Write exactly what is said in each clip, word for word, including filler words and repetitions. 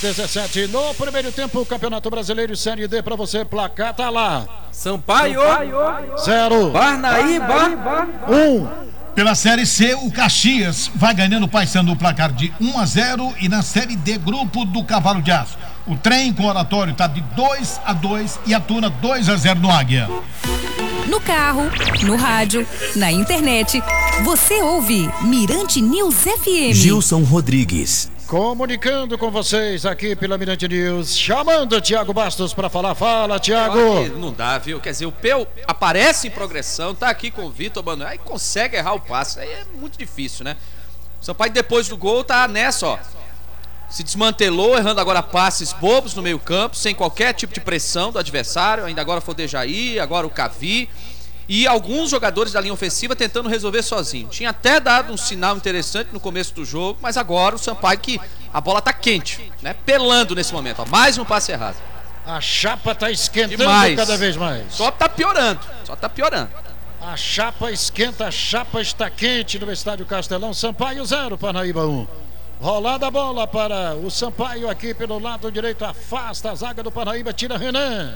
dezessete no primeiro tempo, Campeonato Brasileiro Série D para você, placar tá lá. Sampaio, zero. Parnaíba, um. Pela Série C, o Caxias vai ganhando o Paysandu, placar de um a zero, e na Série D, grupo do Cavalo de Aço, o Trem com Oratório tá de dois a dois e a Tuna dois a zero no Águia. No carro, no rádio, na internet, você ouve Mirante News F M. Gilson Rodrigues. Comunicando com vocês aqui pela Mirante News, chamando o Thiago Bastos para falar. Fala, Thiago. Não dá, viu? Quer dizer, o Peu aparece em progressão, tá aqui com o Vitor Manuel, aí consegue errar o passe, aí é muito difícil, né? O Sampaio, depois do gol, tá nessa, ó. Se desmantelou, errando agora passes bobos no meio campo, sem qualquer tipo de pressão do adversário. Ainda agora foi o Dejaí, agora o Cavi. E alguns jogadores da linha ofensiva tentando resolver sozinho. Tinha até dado um sinal interessante no começo do jogo, mas agora o Sampaio, que a bola tá quente, né? Pelando nesse momento, ó. Mais um passe errado. A chapa tá esquentando Demais. cada vez mais. Só tá piorando, só tá piorando. A chapa esquenta, a chapa está quente no estádio Castelão. Sampaio zero, Parnaíba um. Rolada a bola para o Sampaio aqui pelo lado direito, afasta a zaga do Parnaíba, tira Renan.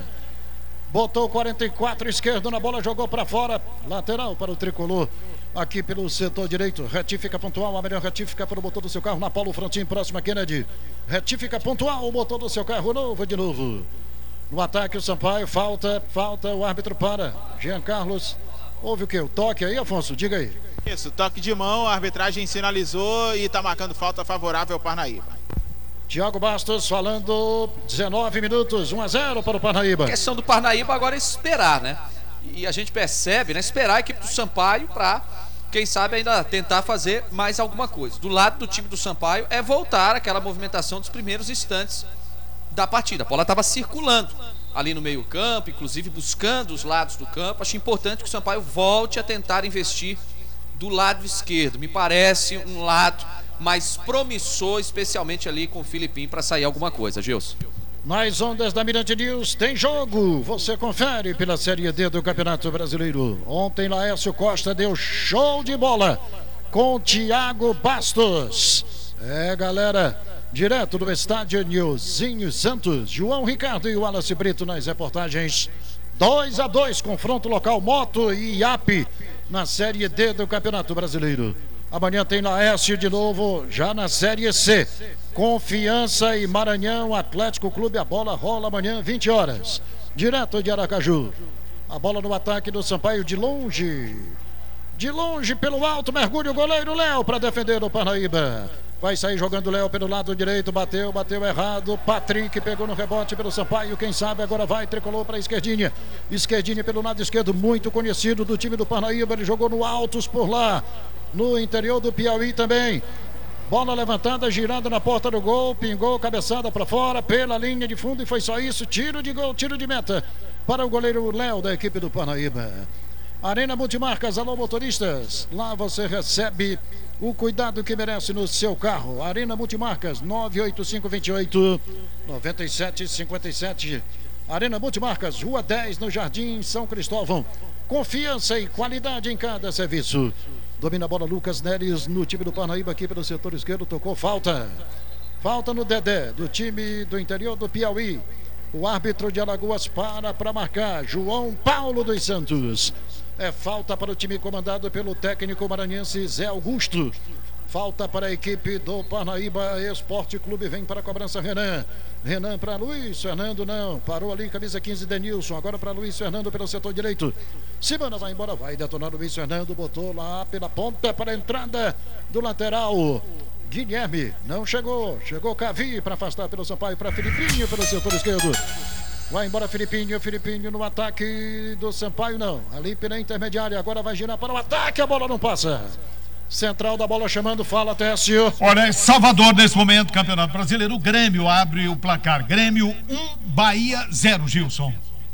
Botou quarenta e quatro esquerdo na bola, jogou para fora, lateral para o tricolor. Aqui pelo setor direito, retífica pontual, a melhor retífica para o motor do seu carro, na Paulo Frontin, próxima Kennedy. Retífica pontual, o motor do seu carro novo de novo. No ataque o Sampaio, falta, falta, o árbitro para. Jean Carlos, houve o que? O toque aí, Afonso? Diga aí. Isso, toque de mão, a arbitragem sinalizou e está marcando falta favorável ao Parnaíba. Thiago Bastos falando, dezenove minutos, um a zero para o Parnaíba. A questão do Parnaíba agora é esperar, né? E a gente percebe, né? Esperar a equipe do Sampaio para, quem sabe, ainda tentar fazer mais alguma coisa. Do lado do time do Sampaio é voltar àquela movimentação dos primeiros instantes da partida. A bola estava circulando ali no meio campo, inclusive buscando os lados do campo. Acho importante que o Sampaio volte a tentar investir do lado esquerdo. Me parece um lado mais promissor, especialmente ali com o Filipinho, para sair alguma coisa, Gilson. Nas ondas da Mirante News tem jogo. Você confere pela Série D do Campeonato Brasileiro. Ontem Laércio Costa deu show de bola com Thiago Bastos. É, galera, direto do estádio Nilzinho Santos, João Ricardo e o Wallace Brito nas reportagens. dois a dois, confronto local Moto e I A P na Série D do Campeonato Brasileiro. Amanhã tem Laércio de novo, já na Série C. Confiança e Maranhão Atlético Clube. A bola rola amanhã, vinte horas. Direto de Aracaju. A bola no ataque do Sampaio de longe. De longe, pelo alto, mergulha o goleiro Léo para defender o Parnaíba. Vai sair jogando o Léo pelo lado direito, bateu, bateu errado. Patrick pegou no rebote pelo Sampaio. Quem sabe agora vai, tricolor para a esquerdinha. Esquerdinha pelo lado esquerdo, muito conhecido do time do Parnaíba. Ele jogou no Altos por lá. No interior do Piauí também. Bola levantada, girando na porta do gol. Pingou, cabeçada para fora, pela linha de fundo, e foi só isso. Tiro de gol, tiro de meta para o goleiro Léo da equipe do Parnaíba. Arena Multimarcas, alô motoristas. Lá você recebe o cuidado que merece no seu carro. Arena Multimarcas, nove oito cinco, dois oito, nove sete cinco sete. Arena Multimarcas, Rua dez, no Jardim São Cristóvão. Confiança e qualidade em cada serviço. Domina a bola Lucas Neres no time do Parnaíba aqui pelo setor esquerdo, tocou falta. Falta no Dedé, do time do interior do Piauí. O árbitro de Alagoas para para marcar, João Paulo dos Santos. É falta para o time comandado pelo técnico maranhense Zé Augusto. Falta para a equipe do Parnaíba Esporte Clube, vem para a cobrança Renan. Renan para Luiz Fernando, não, parou ali, camisa quinze, Denilson, agora para Luiz Fernando pelo setor direito. Simana vai embora, vai detonar o Luiz Fernando, botou lá pela ponta para a entrada do lateral. Guilherme, não chegou, chegou Cavi para afastar pelo Sampaio, para Filipinho pelo setor esquerdo. Vai embora Filipinho, Filipinho no ataque do Sampaio, não, ali pela intermediária, agora vai girar para o ataque, a bola não passa. Central da bola chamando, fala Técio. Olha, Salvador nesse momento, Campeonato Brasileiro, o Grêmio abre o placar. Grêmio um, Bahia zero, Gilson.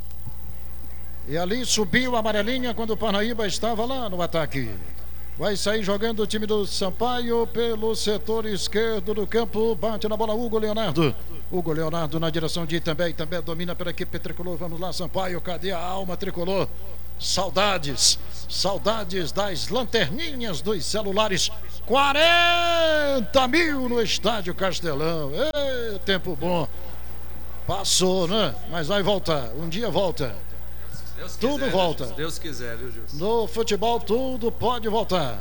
E ali subiu a amarelinha quando o Parnaíba estava lá no ataque. Vai sair jogando o time do Sampaio pelo setor esquerdo do campo. Bate na bola Hugo Leonardo. Hugo Leonardo na direção de Itambé. Itambé domina pela equipe tricolor. Vamos lá, Sampaio. Cadê a alma tricolor? Saudades. Saudades das lanterninhas dos celulares. quarenta mil no Estádio Castelão. Ê, tempo bom. Passou, né? Mas vai voltar. Um dia volta. Deus Tudo quiser, volta. Se Deus quiser, viu, Gilson? No futebol tudo pode voltar.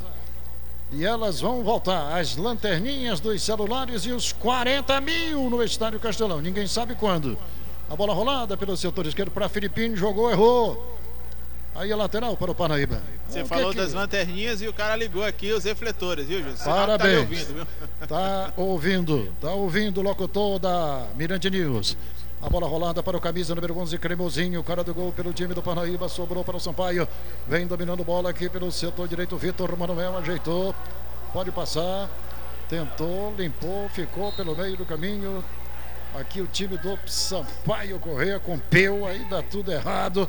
E elas vão voltar. As lanterninhas dos celulares e os quarenta mil no Estádio Castelão. Ninguém sabe quando. A bola rolada pelo setor esquerdo para Filipinho. Jogou, errou. Aí a lateral para o Parnaíba. Você o falou que das que... lanterninhas e o cara ligou aqui os refletores, viu, Gilson? Parabéns. Tá ouvindo, viu? Tá ouvindo. Tá ouvindo o locutor da Mirante News. A bola rolada para o camisa número onze, Cremosinho. O cara do gol pelo time do Parnaíba. Sobrou para o Sampaio. Vem dominando bola aqui pelo setor direito. Vitor Manuel ajeitou. Pode passar. Tentou, limpou, ficou pelo meio do caminho. Aqui o time do Sampaio Corrêa com Peu. Aí dá tudo errado.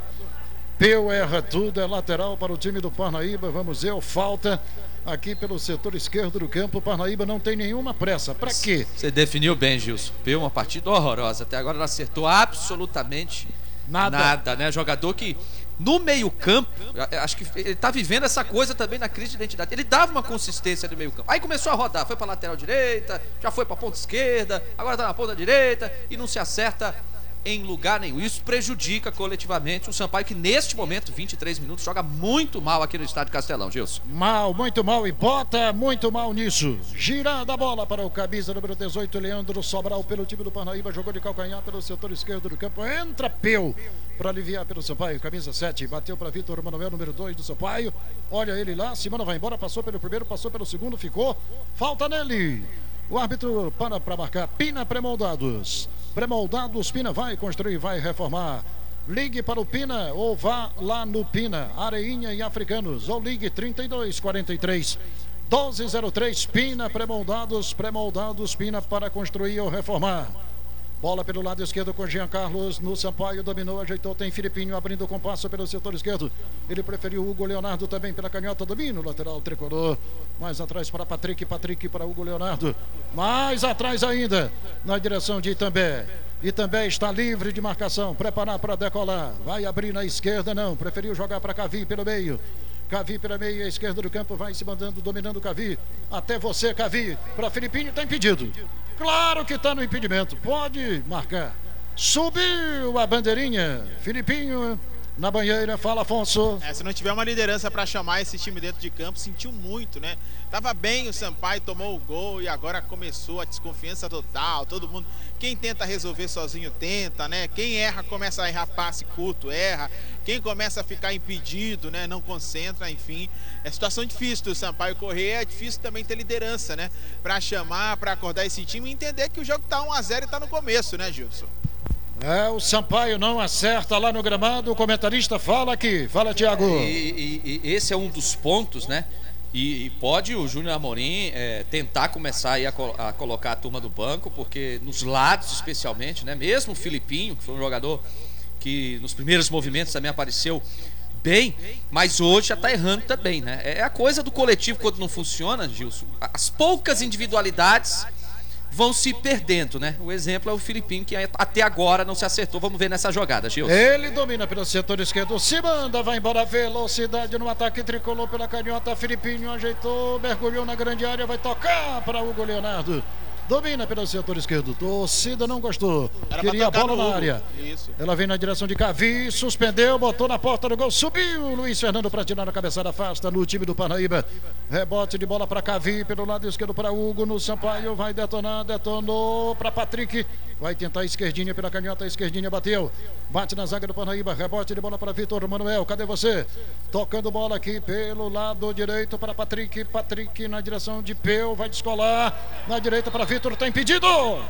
Peu erra tudo. É lateral para o time do Parnaíba. Vamos ver, falta aqui pelo setor esquerdo do campo. O Parnaíba não tem nenhuma pressa. Para quê? Você definiu bem, Gilson. Peu, uma partida horrorosa. Até agora não acertou absolutamente nada, nada né? Jogador que no meio-campo, acho que ele tá vivendo essa coisa também na crise de identidade. Ele dava uma consistência no meio-campo. Aí começou a rodar, foi pra lateral direita, já foi pra ponta esquerda, agora tá na ponta direita e não se acerta em lugar nenhum. Isso prejudica coletivamente o Sampaio, que neste momento, vinte e três minutos, joga muito mal aqui no Estádio Castelão, Gilson. Mal, muito mal, e bota muito mal nisso. Girando a bola para o camisa número dezoito, Leandro Sobral, pelo time do Parnaíba, jogou de calcanhar pelo setor esquerdo do campo. Entra Peu para aliviar pelo Sampaio, camisa sete, bateu para Vitor Manuel, número dois do Sampaio. Olha ele lá, Simona vai embora, passou pelo primeiro, passou pelo segundo, ficou. Falta nele. O árbitro para para marcar. Pina Premoldados. Premoldados, Pina vai construir, vai reformar. Ligue para o Pina ou vá lá no Pina, Areinha e Africanos. Ou ligue trinta e dois, quarenta e três, doze zero três. Pina Premoldados, Premoldados, Pina para construir ou reformar. Bola pelo lado esquerdo com Jean Carlos no Sampaio, dominou, ajeitou, tem Filipinho abrindo o compasso pelo setor esquerdo. Ele preferiu Hugo Leonardo também pela canhota, domina o lateral tricolor. Mais atrás para Patrick, Patrick para Hugo Leonardo. Mais atrás ainda, na direção de Itambé. Itambé está livre de marcação, preparar para decolar. Vai abrir na esquerda, não, preferiu jogar para Cavi pelo meio. Cavi pela meia esquerda do campo, vai se mandando, dominando o Cavi. Até você, Cavi. Para Filipinho, está impedido. Claro que está no impedimento. Pode marcar. Subiu a bandeirinha. Filipinho na banheira, fala Afonso. É, se não tiver uma liderança para chamar esse time dentro de campo, sentiu muito, né? Tava bem o Sampaio, tomou o gol e agora começou a desconfiança total. Todo mundo, quem tenta resolver sozinho tenta, né? Quem erra começa a errar passe curto, erra. Quem começa a ficar impedido, né? Não concentra, enfim. É situação difícil do Sampaio Corrêa, é difícil também ter liderança, né? Para chamar, para acordar esse time e entender que o jogo tá um a zero e tá no começo, né, Gilson? É, o Sampaio não acerta lá no gramado, o comentarista fala aqui, fala Thiago. E, e, e esse é um dos pontos, né? E, e pode o Júnior Amorim é, tentar começar aí a, a colocar a turma do banco, porque nos lados especialmente, né? Mesmo o Filipinho, que foi um jogador que nos primeiros movimentos também apareceu bem, mas hoje já tá errando também, né? É a coisa do coletivo quando não funciona, Gilson. As poucas individualidades vão se perdendo, né? O exemplo é o Filipinho, que até agora não se acertou. Vamos ver nessa jogada, Gilson. Ele domina pelo setor esquerdo, se manda, vai embora, velocidade no ataque, tricolor pela canhota, Filipinho ajeitou, mergulhou na grande área, vai tocar para Hugo Leonardo. Domina pelo setor esquerdo, torcida não gostou, Era queria a bola na área. Isso. Ela vem na direção de Cavi, suspendeu, botou na porta do gol, subiu Luiz Fernando para tirar a cabeçada, afasta no time do Parnaíba. Rebote de bola para Cavi, pelo lado esquerdo para Hugo, no Sampaio, vai detonar, detonou para Patrick, vai tentar a esquerdinha pela canhota, a esquerdinha bateu, bate na zaga do Parnaíba, rebote de bola para Vitor Manuel, cadê você? Tocando bola aqui pelo lado direito para Patrick, Patrick na direção de Peu, vai descolar, na direita para Vitor, está impedido.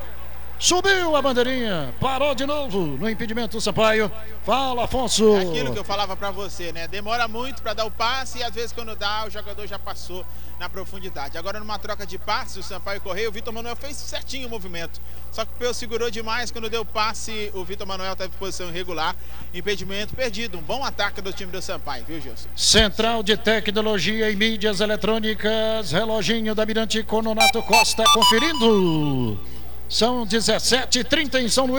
Subiu a bandeirinha, parou de novo no impedimento do Sampaio. Fala, Afonso. É aquilo que eu falava pra você, né? Demora muito pra dar o passe e às vezes quando dá, o jogador já passou na profundidade. Agora numa troca de passes, o Sampaio Corrêa, o Vitor Manuel fez certinho o movimento. Só que o Peu segurou demais, quando deu passe, o Vitor Manuel estava em posição irregular, impedimento perdido. Um bom ataque do time do Sampaio, viu, Gilson? Central de Tecnologia e Mídias Eletrônicas, reloginho da Mirante com Nonato Costa conferindo. São dezessete e trinta em São Luís.